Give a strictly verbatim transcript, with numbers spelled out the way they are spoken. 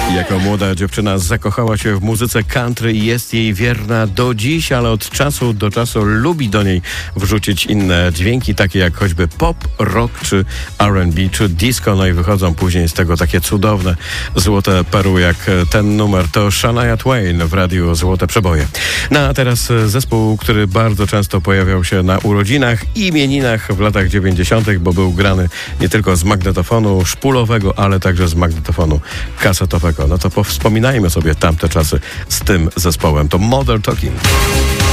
Jako młoda dziewczyna zakochała się w muzyce country i jest jej wierna do dziś, ale od czasu do czasu lubi do niej wrzucić inne dźwięki, takie jak choćby pop, rock, czy R and B, czy disco. No i wychodzą później z tego takie cudowne złote perły, jak ten numer. To Shania Twain w radiu Złote Przeboje. No a teraz zespół, który bardzo często pojawiał się na urodzinach i imieninach w latach dziewięćdziesiątych, bo był grany nie tylko z magnetofonu szpulowego, ale także z magnetofonu kasetowego. No to powspominajmy sobie tamte czasy z tym zespołem. To Modern Talking.